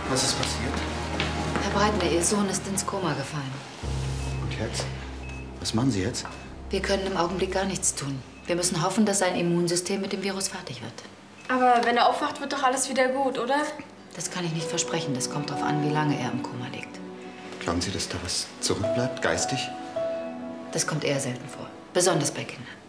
Was ist passiert? Herr Breitner, Ihr Sohn ist ins Koma gefallen. Und jetzt? Was machen Sie jetzt? Wir können im Augenblick gar nichts tun. Wir müssen hoffen, dass sein Immunsystem mit dem Virus fertig wird. Aber wenn er aufwacht, wird doch alles wieder gut, oder? Das kann ich nicht versprechen. Das kommt darauf an, wie lange er im Koma liegt. Glauben Sie, dass da was zurückbleibt, geistig? Das kommt eher selten vor. Besonders bei Kindern.